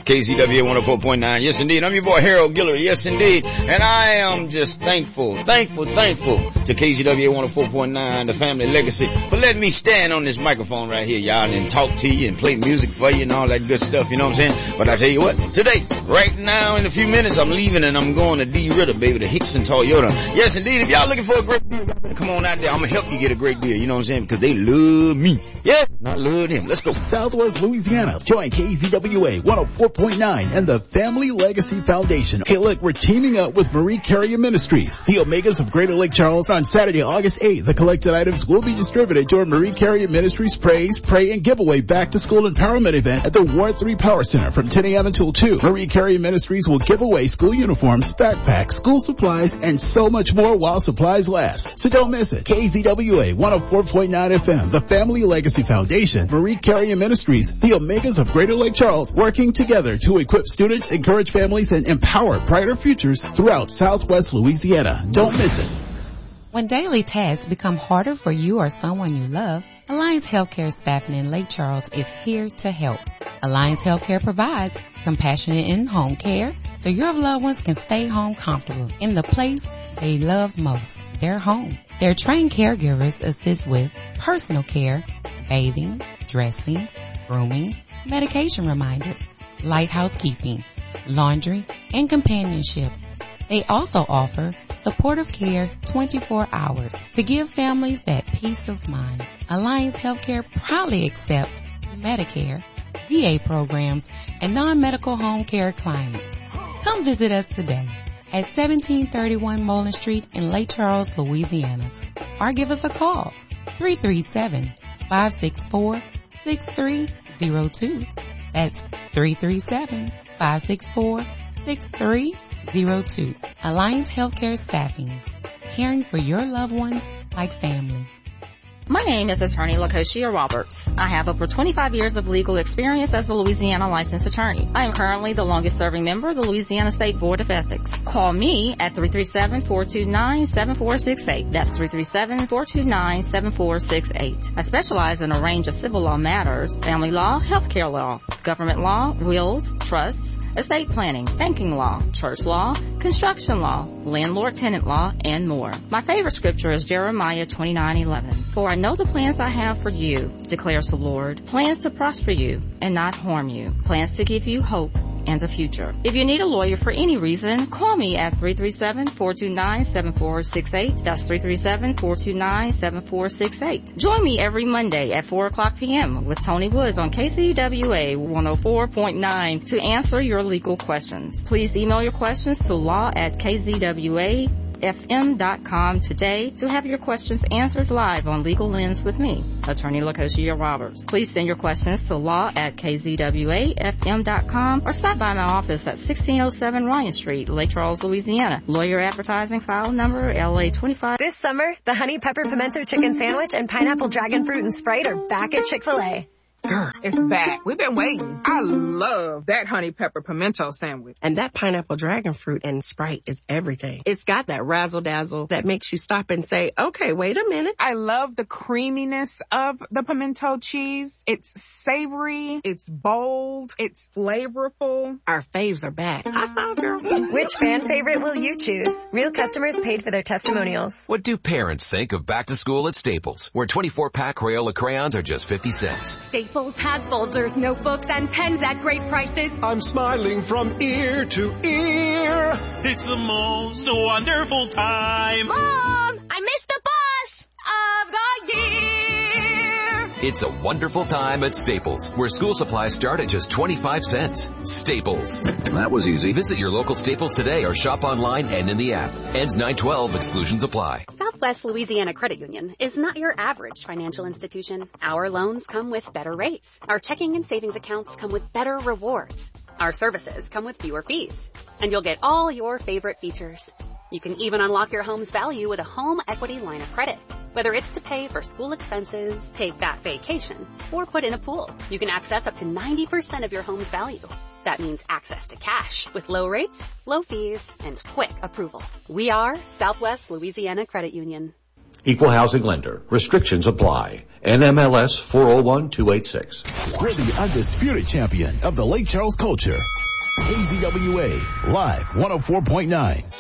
KZWA 104.9. Yes, indeed. I'm your boy, Harold Guillory. Yes, indeed. And I am just thankful to KZWA 104.9, the family legacy, for letting me stand on this microphone right here, y'all, and talk to you and play music for you and all that good stuff, you know what I'm saying? But I tell you what, today, right now, in a few minutes, I'm leaving and I'm going to D. Ritter, baby, to Hickson Toyota. Yes, indeed. If y'all looking for a great deal, y'all better come on out there. I'm going to help you get a great deal, you know what I'm saying? Because they love me. Yeah, I love them. Let's go. Southwest Louisiana. Join KZWA 104.9 and the Family Legacy Foundation. Hey, look, we're teaming up with Marie Carrier Ministries, the Omegas of Greater Lake Charles. On Saturday, August 8th, the collected items will be distributed during Marie Carrier Ministries Praise, Pray, and Giveaway Back to School Empowerment event at the Ward 3 Power Center from 10 a.m. until 2. Marie Carrier Ministries will give away school uniforms, backpacks, school supplies, and so much more while supplies last. So don't miss it. KZWA 104.9 FM, the Family Legacy Foundation, Marie Carrier Ministries, the Omegas of Greater Lake Charles, working together to equip students, encourage families, and empower brighter futures throughout Southwest Louisiana. Don't miss it. When daily tasks become harder for you or someone you love, Alliance Healthcare Staffing in Lake Charles is here to help. Alliance Healthcare provides compassionate in-home care so your loved ones can stay home comfortable in the place they love most, their home. Their trained caregivers assist with personal care, bathing, dressing, grooming, medication reminders, light housekeeping, laundry, and companionship. They also offer supportive care 24 hours to give families that peace of mind. Alliance Healthcare proudly accepts Medicare, VA programs, and non-medical home care clients. Come visit us today at 1731 Mullen Street in Lake Charles, Louisiana, or give us a call, 337-564-6302. That's 337-564-6302. Alliance Healthcare Staffing, caring for your loved ones like family. My name is Attorney Lacosia Roberts. I have over 25 years of legal experience as a Louisiana licensed attorney. I am currently the longest serving member of the Louisiana State Board of Ethics. Call me at 337-429-7468. That's 337-429-7468. I specialize in a range of civil law matters, family law, healthcare law, government law, wills, trusts, estate planning, banking law, church law, construction law, landlord-tenant law, and more. My favorite scripture is Jeremiah 29:11. For I know the plans I have for you, declares the Lord, plans to prosper you and not harm you, plans to give you hope and a future. If you need a lawyer for any reason, call me at 337-429-7468. That's 337-429-7468. Join me every Monday at 4 o'clock p.m. with Tony Woods on KCWA 104.9 to answer your legal questions. Please email your questions to law@kzwafm.com today to have your questions answered live on Legal Lens with me, Attorney Lacosia Roberts. Please send your questions to law@kzwafm.com or stop by my office at 1607 Ryan Street, Lake Charles, Louisiana. Lawyer advertising file number LA25. This summer, the Honey Pepper Pimento Chicken Sandwich and Pineapple Dragon Fruit and Sprite are back at Chick-fil-A. Girl, it's back. We've been waiting. I love that honey pepper pimento sandwich. And that pineapple dragon fruit and Sprite is everything. It's got that razzle dazzle that makes you stop and say, okay, wait a minute. I love the creaminess of the pimento cheese. It's savory. It's bold. It's flavorful. Our faves are back. I saw, girl. Which fan favorite will you choose? Real customers paid for their testimonials. What do parents think of back to school at Staples, where 24-pack Crayola crayons are just 50 cents? Staples has folders, notebooks, and pens at great prices. I'm smiling from ear to ear. It's the most wonderful time. Mom, I missed the bus of the year. It's a wonderful time at Staples, where school supplies start at just 25 cents. Staples. That was easy. Visit your local Staples today or shop online and in the app. Ends 9/12. Exclusions apply. Southwest Louisiana Credit Union is not your average financial institution. Our loans come with better rates. Our checking and savings accounts come with better rewards. Our services come with fewer fees. And you'll get all your favorite features. You can even unlock your home's value with a home equity line of credit. Whether it's to pay for school expenses, take that vacation, or put in a pool, you can access up to 90% of your home's value. That means access to cash with low rates, low fees, and quick approval. We are Southwest Louisiana Credit Union. Equal housing lender. Restrictions apply. NMLS 401286. We're the undisputed champion of the Lake Charles culture. KZWA Live 104.9.